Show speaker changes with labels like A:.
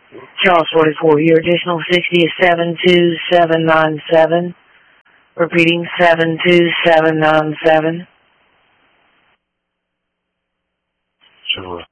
A: Charles 44, your additional 60 is 72797. Repeating, 72797.
B: Sure.